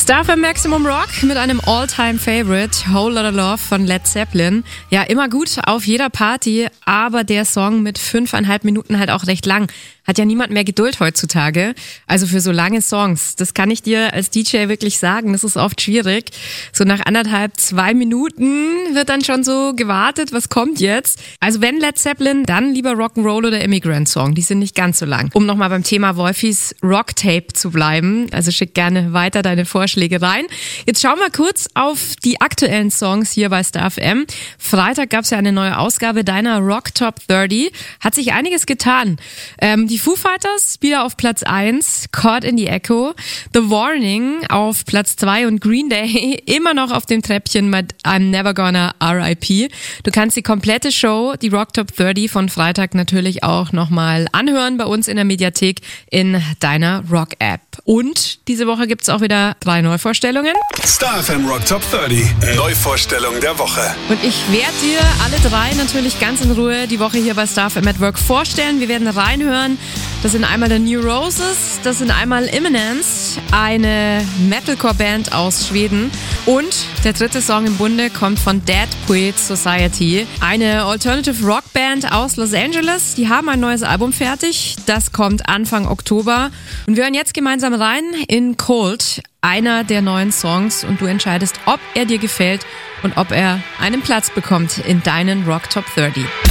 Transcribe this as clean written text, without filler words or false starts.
Star FM Maximum Rock mit einem All-Time-Favorite, Whole Lotta Love von Led Zeppelin. Ja, immer gut auf jeder Party, aber der Song mit 5,5 Minuten halt auch recht lang. Hat ja niemand mehr Geduld heutzutage. Also für so lange Songs. Das kann ich dir als DJ wirklich sagen. Das ist oft schwierig. So nach 1,5-2 Minuten wird dann schon so gewartet, was kommt jetzt? Also wenn Led Zeppelin, dann lieber Rock'n'Roll oder Immigrant Song. Die sind nicht ganz so lang. Um nochmal beim Thema Wolfis Rocktape zu bleiben. Also schick gerne weiter deine Vorschläge rein. Jetzt schauen wir kurz auf die aktuellen Songs hier bei Star FM. Freitag gab es ja eine neue Ausgabe deiner Rock Top 30. Hat sich einiges getan. Die Foo Fighters wieder auf Platz 1, Caught in the Echo, The Warning auf Platz 2 und Green Day immer noch auf dem Treppchen mit I'm Never Gonna R.I.P. Du kannst die komplette Show, die Rock Top 30 von Freitag natürlich auch nochmal anhören bei uns in der Mediathek in deiner Rock-App. Und diese Woche gibt's auch wieder 3 Neuvorstellungen. Star FM Rock Top 30, Neuvorstellung der Woche. Und ich werde dir alle 3 natürlich ganz in Ruhe die Woche hier bei Star FM at Work vorstellen. Wir werden reinhören. Das sind einmal The New Roses, das sind einmal Imminence, eine Metalcore-Band aus Schweden. Und der dritte Song im Bunde kommt von Dead Poets Society, eine Alternative Rock Band aus Los Angeles. Die haben ein neues Album fertig, das kommt Anfang Oktober. Und wir hören jetzt gemeinsam rein in Cold, einer der neuen Songs. Und du entscheidest, ob er dir gefällt und ob er einen Platz bekommt in deinen Rock Top 30.